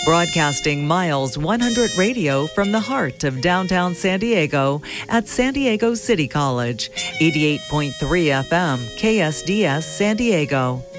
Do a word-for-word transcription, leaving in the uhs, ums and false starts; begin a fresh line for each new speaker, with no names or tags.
Broadcasting Miles one hundred Radio from the heart of downtown San Diego at San Diego City College, eighty-eight point three F M, K S D S San Diego.